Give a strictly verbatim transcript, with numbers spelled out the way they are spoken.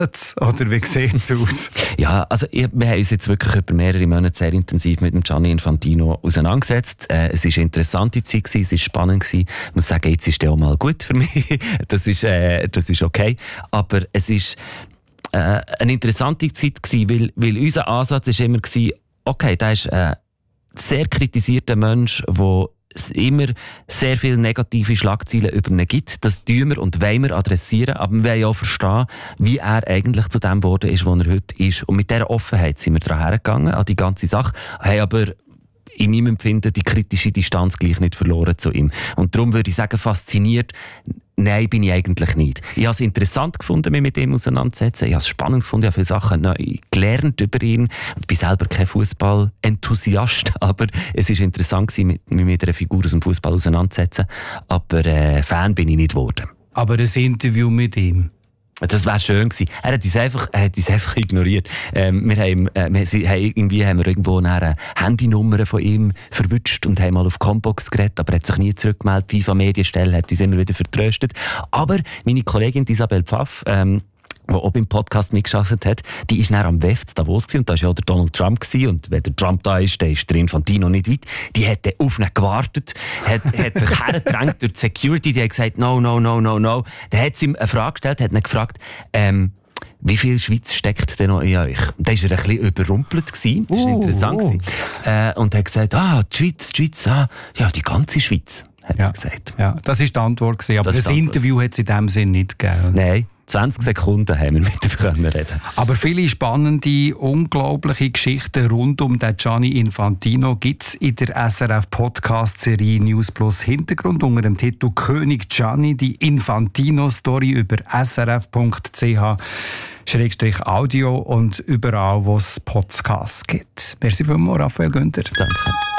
Oder wie sieht es aus? Ja, also ich, wir haben uns jetzt wirklich über mehrere Monate sehr intensiv mit dem Gianni Infantino auseinandergesetzt. Äh, es war eine interessante Zeit, gewesen, es war spannend gewesen. Ich muss sagen, jetzt ist der auch mal gut für mich. Das ist, äh, das ist okay. Aber es ist äh, eine interessante Zeit gewesen, weil, weil unser Ansatz ist immer gewesen, okay, da ist ein sehr kritisierter Mensch, der es immer sehr viele negative Schlagzeilen über ihn gibt. Das tun wir und wollen wir adressieren, aber wir wollen auch verstehen, wie er eigentlich zu dem geworden ist, wo er heute ist. Und mit dieser Offenheit sind wir daran hergegangen, an die ganze Sache, haben aber in meinem Empfinden die kritische Distanz gleich nicht verloren zu ihm. Und darum würde ich sagen, fasziniert, nein, bin ich eigentlich nicht. Ich habe es interessant gefunden, mich mit ihm auseinanderzusetzen. Ich habe es spannend gefunden, ich habe viele Sachen neu gelernt über ihn. Ich bin selber kein Fußball-Enthusiast, aber es war interessant, mich mit einer Figur aus dem Fußball auseinanderzusetzen. Aber äh, Fan bin ich nicht geworden. Aber ein Interview mit ihm? Das wäre schön gewesen. Er hat uns einfach, er hat uns einfach ignoriert. Ähm, wir haben, äh, wir haben irgendwie haben wir irgendwo eine Handynummer von ihm verwünscht und haben mal auf Combox geredet, aber er hat sich nie zurückgemeldet. Die FIFA Medienstelle hat uns immer wieder vertröstet. Aber meine Kollegin Isabel Pfaff, ähm, die auch beim Podcast mitgearbeitet hat, die ist dann am W E F in Davos gewesen, und da war ja auch der Donald Trump gewesen, und wenn der Trump da ist, dann ist der Infantino nicht weit. Die hat dann auf ihn gewartet, hat, hat sich hergedrängt durch die Security, die hat gesagt, no, no, no, no, no. Dann hat sie ihm eine Frage gestellt, hat ihn gefragt, ähm, wie viel Schweiz steckt denn noch in euch? Da war er ein bisschen überrumpelt gewesen, das war uh, interessant uh. Äh, und hat gesagt, ah, die Schweiz, die Schweiz, ah, ja, die ganze Schweiz, hat ja. er gesagt. Ja, das war die Antwort gewesen, aber das, das Interview hat es in dem Sinn nicht gegeben. Nein. zwanzig Sekunden haben wir mit ihm reden. Aber viele spannende, unglaubliche Geschichten rund um den Gianni Infantino gibt es in der S R F-Podcast-Serie News Plus Hintergrund unter dem Titel «König Gianni, die Infantino-Story» über s r f punkt c h Schrägstrich Audio und überall, wo es Podcasts gibt. Merci vielmals, Raphael Günther. Danke.